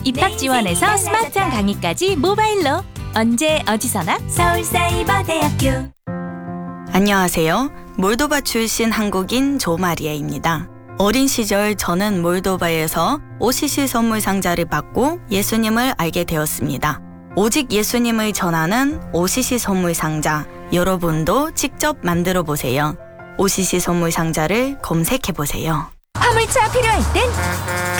입학 지원에서 스마트한 강의까지 모바일로 언제 어디서나 서울사이버대학교. 안녕하세요. 몰도바 출신 한국인 조마리아입니다. 어린 시절 저는 몰도바에서 OCC 선물 상자를 받고 예수님을 알게 되었습니다. 오직 예수님을 전하는 OCC 선물 상자, 여러분도 직접 만들어 보세요. OCC 선물 상자를 검색해 보세요. 화물차 필요할 땐